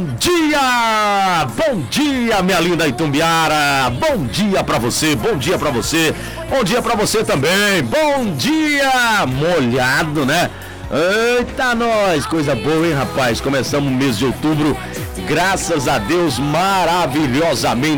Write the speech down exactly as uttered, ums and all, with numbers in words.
Bom dia! Bom dia, minha linda Itumbiara! Bom dia pra você, bom dia pra você, bom dia pra você também! Bom dia! Molhado, né? Eita, nós! Coisa boa, hein, rapaz? Começamos o mês de outubro, graças a Deus, maravilhosamente